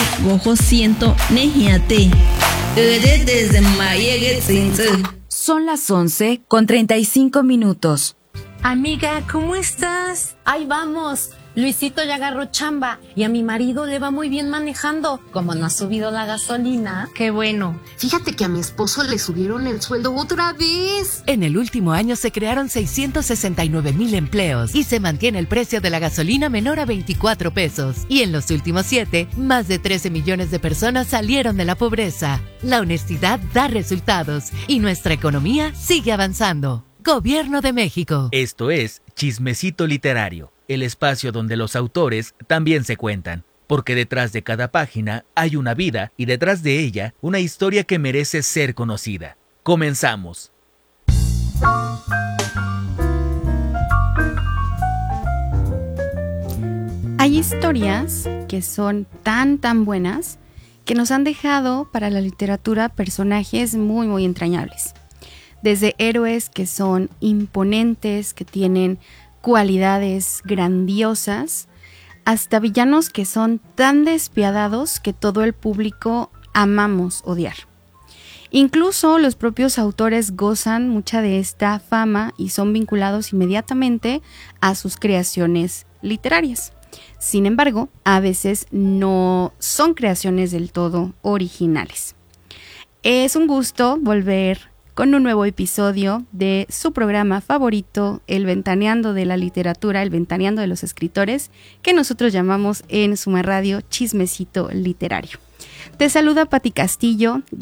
gojo siento nejiate. Desde mayegue tsinze. Son las 11:35. Amiga, ¿cómo estás? Ahí vamos. Luisito ya agarró chamba y a mi marido le va muy bien manejando. Como no ha subido la gasolina. Qué bueno. Fíjate que a mi esposo le subieron el sueldo otra vez. En el último año se crearon 669,000 empleos y se mantiene el precio de la gasolina menor a 24 pesos. Y en los últimos 7, más de 13 millones de personas salieron de la pobreza. La honestidad da resultados y nuestra economía sigue avanzando. Gobierno de México. Esto es Chismecito Literario, el espacio donde los autores también se cuentan, porque detrás de cada página hay una vida y detrás de ella una historia que merece ser conocida. Comenzamos. Hay historias que son tan buenas que nos han dejado para la literatura personajes muy entrañables. Desde héroes que son imponentes, que tienen cualidades grandiosas, hasta villanos que son tan despiadados que todo el público amamos odiar. Incluso los propios autores gozan mucha de esta fama y son vinculados inmediatamente a sus creaciones literarias. Sin embargo, a veces no son creaciones del todo originales. Es un gusto volver con un nuevo episodio de su programa favorito, El Ventaneando de la Literatura, El Ventaneando de los Escritores, que nosotros llamamos en Suma Radio Chismecito Literario. Te saluda Pati Castillo.